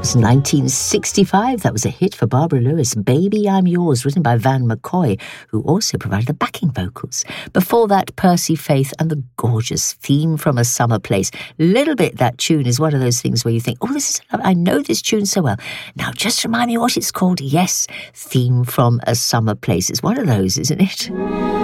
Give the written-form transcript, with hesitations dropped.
was 1965. That was a hit for Barbara Lewis. Baby, I'm Yours, written by Van McCoy, who also provided the backing vocals. Before that, Percy Faith and the gorgeous Theme from a Summer Place. Little bit, that tune is one of those things where you think, oh, I know this tune so well. Now, just remind me what it's called. Yes, Theme from a Summer Place. It's one of those, isn't it?